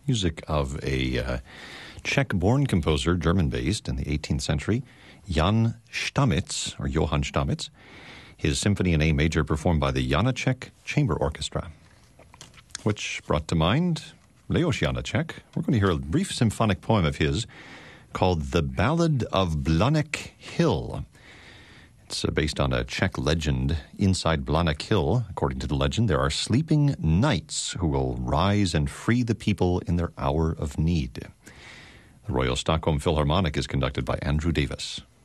music of a Czech-born composer, German-based in the 18th century, Jan Stamitz, or Johann Stamitz. His Symphony in A major performed by the Janacek Chamber Orchestra, which brought to mind Leos Janacek. We're going to hear a brief symphonic poem of his called The Ballad of Blanek Hill. It's based on a Czech legend. Inside Blanek Hill, according to the legend, there are sleeping knights who will rise and free the people in their hour of need. The Royal Stockholm Philharmonic is conducted by Andrew Davis.